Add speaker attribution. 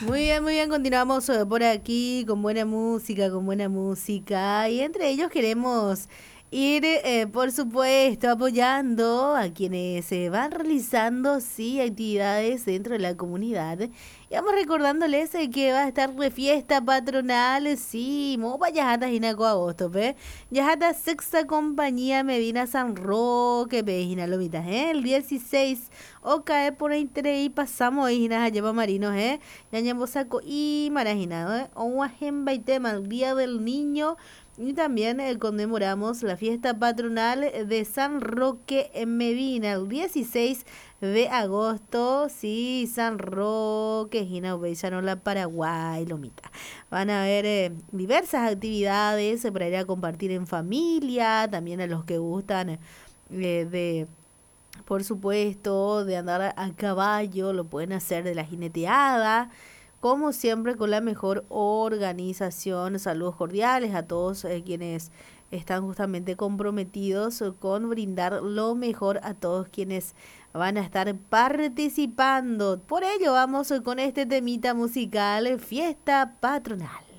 Speaker 1: Muy bien, continuamos por aquí con buena música, con buena música. Y entre ellos queremos ir, por supuesto, apoyando a quienes van realizando, sí, actividades dentro de la comunidad. Y vamos recordándoles que va a estar de fiesta patronal, sí, mopa yajatas inaco agosto, pe. Yajata sexta compañía Medina San Roque, pe, lomitas, el 16. O cae por entre y pasamos, a lleva marinos, Ñañabosaco y Marajinado, Oaxemba y tema, el Día del Niño. Y también conmemoramos la fiesta patronal de San Roque en Medina, el 16 de agosto. Sí, San Roque, Gina la Paraguay, Lomita. Van a haber diversas actividades para ir a compartir en familia, también a los que gustan de por supuesto, de andar a caballo, lo pueden hacer de la jineteada, como siempre con la mejor organización. Saludos cordiales a todos quienes están justamente comprometidos con brindar lo mejor a todos quienes van a estar participando. Por ello vamos con este temita musical, Fiesta Patronal.